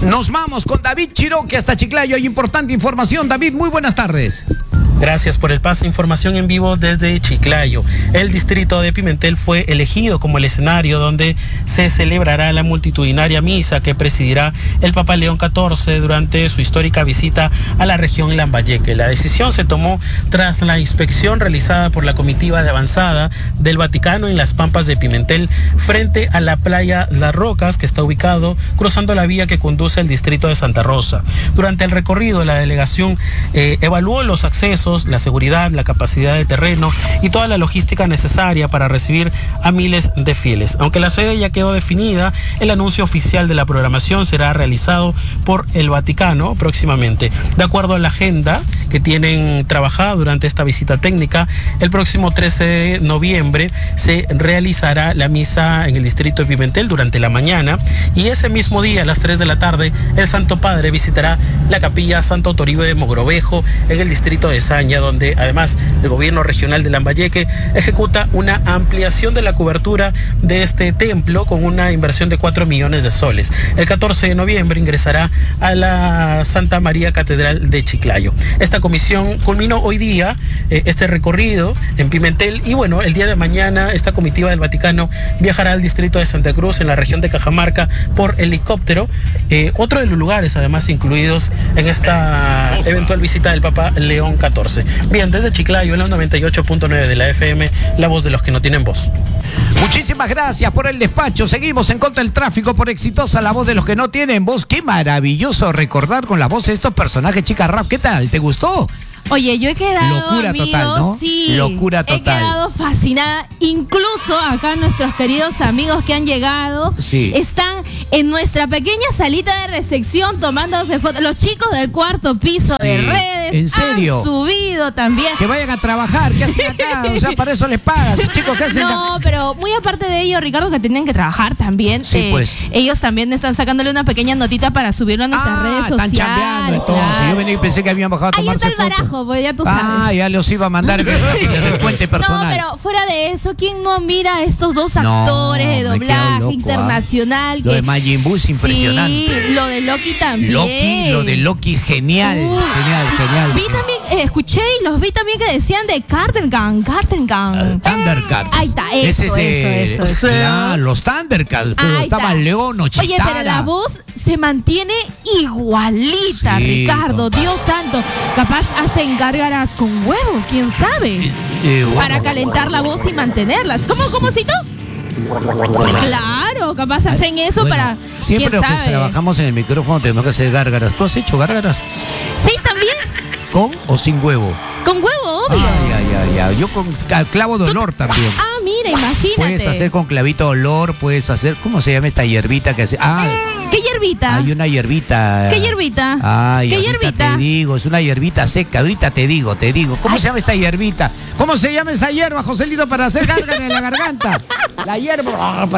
Nos vamos con David Chiroque hasta Chiclayo. Hay importante información. David, muy buenas tardes. Gracias por el pase. Información en vivo desde Chiclayo. El distrito de Pimentel fue elegido como el escenario donde se celebrará la multitudinaria misa que presidirá el Papa León XIV durante su histórica visita a la región Lambayeque. La decisión se tomó tras la inspección realizada por la comitiva de avanzada del Vaticano en las Pampas de Pimentel, frente a la playa Las Rocas, que está ubicado cruzando la vía que conduce al distrito de Santa Rosa. Durante el recorrido, la delegación evaluó los accesos, la seguridad, la capacidad de terreno y toda la logística necesaria para recibir a miles de fieles. Aunque la sede ya quedó definida, el anuncio oficial de la programación será realizado por el Vaticano próximamente. De acuerdo a la agenda que tienen trabajada durante esta visita técnica, el próximo 13 de noviembre se realizará la misa en el distrito de Pimentel durante la mañana, y ese mismo día a las 3 de la tarde el Santo Padre visitará la capilla Santo Toribio de Mogrovejo en el distrito de Saña, donde además el gobierno regional de Lambayeque ejecuta una ampliación de la cobertura de este templo con una inversión de 4 millones de soles. El 14 de noviembre ingresará a la Santa María Catedral de Chiclayo. Esta comisión culminó hoy día este recorrido en Pimentel, y bueno, el día de mañana esta comitiva del Vaticano viajará al distrito de Santa Cruz en la región de Cajamarca por helicóptero, otro de los lugares además incluidos en esta eventual visita del Papa León XIV. Bien, desde Chiclayo, en la 98.9 de la FM, la voz de los que no tienen voz. Muchísimas gracias por el despacho. Seguimos en contra del tráfico por exitosa, la voz de los que no tienen voz. Qué maravilloso recordar con la voz de estos personajes, Chica Rap. ¿Qué tal? ¿Te gustó? Oye, yo he quedado, locura amigos, total, ¿no? Sí, locura total. He quedado fascinada. Incluso acá nuestros queridos amigos que han llegado, sí, están en nuestra pequeña salita de recepción tomándose fotos. Los chicos del cuarto piso, sí, de redes. ¿En serio? Han subido también. Que vayan a trabajar. ¿Qué hacen acá? O sea, para eso les pagan. Chicos, ¿qué hacen acá? No, pero muy aparte de ello, Ricardo, que tienen que trabajar también. Sí, pues. Ellos también están sacándole una pequeña notita para subirlo a nuestras redes sociales. Están chambeando entonces. Claro. Yo venía y pensé que habían bajado a tomarse fotos. Ahí está el barajo, pues ya tú sabes. Ya los iba a mandar de cuente personal. No, pero fuera de eso, ¿quién no mira a estos dos actores de doblaje loco, internacional? Lo de Majin Buu es impresionante. Sí, lo de Loki también. Lo de Loki es genial. Genial. Vi también, escuché y los vi también que decían de Cartergan. Thundercats. Ahí está, eso. Los Thundercats. Estaba León o Chitara. Oye, pero la voz se mantiene igualita, sí, Ricardo. Total. Dios santo. Capaz hacen gárgaras con huevo, quién sabe. Para calentar la voz y mantenerlas. ¿Cómo si no? Claro, capaz hacen eso para. Siempre los que trabajamos en el micrófono tenemos que hacer gárgaras. ¿Tú has hecho gárgaras? Sí, también. ¿Con o sin huevo? Con huevo, obvio. Yo con clavo de olor también. Mira, imagínate. Puedes hacer con clavito de olor, puedes hacer, ¿cómo se llama esta hierbita que hace? ¿Qué hierbita? Hay una hierbita. ¿Qué hierbita? ¿Qué hierbita? Te digo, es una hierbita seca. Ahorita te digo. ¿Cómo se llama esta hierbita? ¿Cómo se llama esa hierba, Joselito, para hacer gárgara en la garganta? La hierba.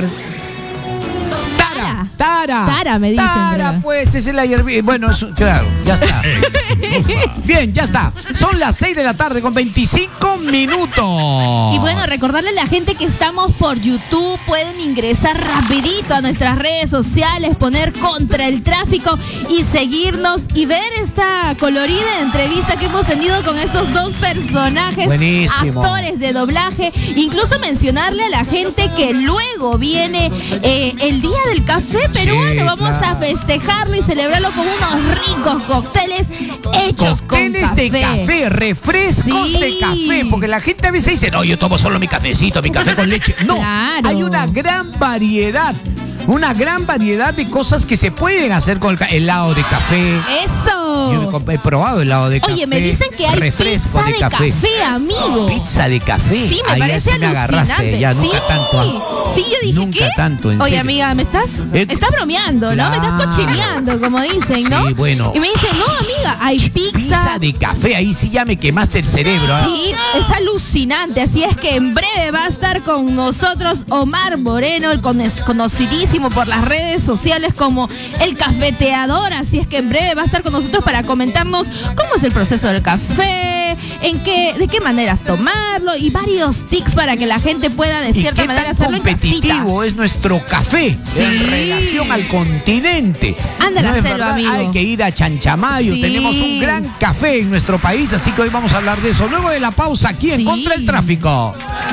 Tara, me dicen. Tara, pues, esa es la hierbita. Bueno, claro, ya está. Bien, ya está. Son las 6 de la tarde con 25 minutos. Y bueno, recordarle a la gente que estamos por YouTube. Pueden ingresar rapidito a nuestras redes sociales, poner contra el tráfico y seguirnos y ver esta colorida entrevista que hemos tenido con estos dos personajes. Buenísimo. Actores de doblaje. Incluso mencionarle a la gente que luego viene el Día del Café Peruano. Sí, vamos a festejarlo y celebrarlo con unos ricos cócteles hechos con café. De café, refrescos de café, porque la gente a veces dice, no, yo tomo solo mi cafecito, mi café con leche. No, claro, hay una gran variedad de cosas que se pueden hacer con el helado de café. ¡Eso! Yo he probado helado de café. Oye, me dicen que hay refresco pizza de café, amigo. Pizza de café. Sí, me parece alucinante. Me agarraste, ya nunca tanto. Sí, yo dije, nunca ¿qué? Tanto, en Oye, serio. amiga, me estás bromeando, ¿no? Me estás cochineando, como dicen, ¿no? Sí, bueno. Y me dicen, no, amiga, hay pizza. Pizza de café, ahí sí ya me quemaste el cerebro. Sí, es alucinante. Así es que en breve va a estar con nosotros Omar Moreno, el conocidísimo por las redes sociales como el cafeteador. Así es que en breve va a estar con nosotros para comentarnos cómo es el proceso del café, de qué maneras tomarlo y varios tips para que la gente pueda de cierta manera hacerlo en casita. Competitivo es nuestro café en relación al continente. Anda la selva, amigo. Hay que ir a Chanchamayo. Sí. Tenemos un gran café en nuestro país, así que hoy vamos a hablar de eso. Luego de la pausa aquí en Contra el Tráfico.